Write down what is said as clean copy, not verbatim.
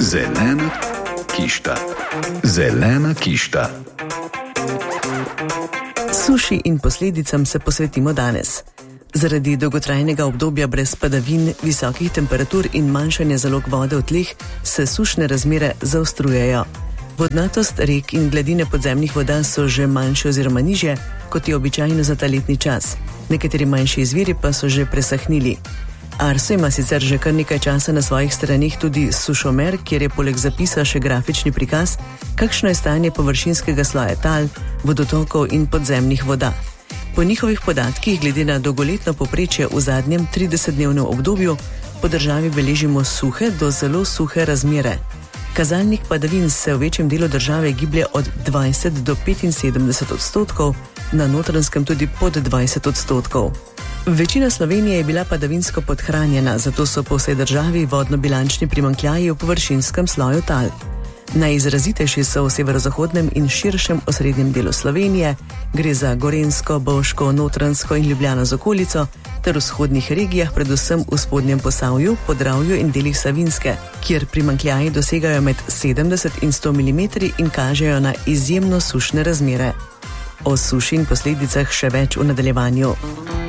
Zelena kišta. Zelena kišta. Suši in posledicam se posvetimo danes. Zaradi dolgotrajnega obdobja brez padavin, visokih temperatur in manjšanja zalog vode v tleh se sušne razmere zaostrujejo. Vodnatost rek in gladine podzemnih voda so že manjše oziroma nižje, kot je običajno za ta letni čas. Nekateri manjši izviri pa so že presahnili. Arso ima sicer že kar nekaj časa na svojih straneh tudi sušomer, kjer je poleg zapisa še grafični prikaz, kakšno je stanje površinskega sloja tal, vodotokov in podzemnih voda. Po njihovih podatkih, glede na dolgoletno povprečje v zadnjem 30-dnevnem obdobju, po državi beležimo suhe do zelo suhe razmere. Kazalnik padavin se v večjem delu države giblje od 20 do 75%, na Notranjskem tudi pod 20%. Večina Slovenije je bila padavinsko podhranjena, zato so po vsej državi vodno-bilančni primanjkljaji v površinskem sloju tal. Najizrazitejši so v severozahodnem in širšem osrednjem delu Slovenije, gre za Gorenjsko, Bovško, Notranjsko in Ljubljano z okolico, ter v vzhodnih regijah, predvsem v spodnjem Posavju, Podravju in delih Savinjske, kjer primanjkljaji dosegajo med 70 in 100 mm in kažejo na izjemno sušne razmere. O suši in posledicah še več v nadaljevanju.